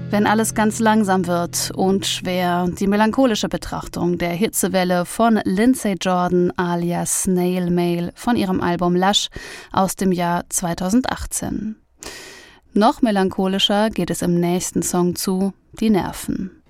Wenn alles ganz langsam wird und schwer, die melancholische Betrachtung der Hitzewelle von Lindsay Jordan alias Snail Mail von ihrem Album Lush aus dem Jahr 2018. Noch melancholischer geht es im nächsten Song zu, Die Nerven.